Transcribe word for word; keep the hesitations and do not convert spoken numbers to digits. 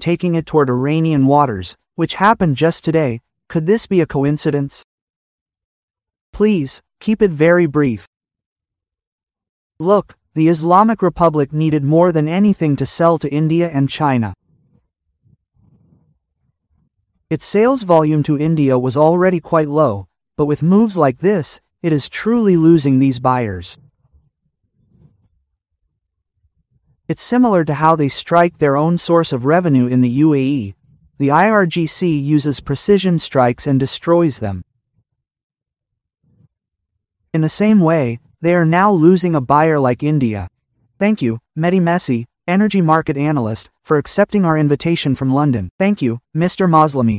taking it toward Iranian waters, which happened just today. Could this be a coincidence? Please, keep it very brief. Look, the Islamic Republic needed more than anything to sell to India and China. Its sales volume to India was already quite low, but with moves like this, it is truly losing these buyers. It's similar to how they strike their own source of revenue in the U A E. The I R G C uses precision strikes and destroys them. In the same way, they are now losing a buyer like India. Thank you, Mehdi Messi, energy market analyst, for accepting our invitation from London. Thank you, Mister Moslemi.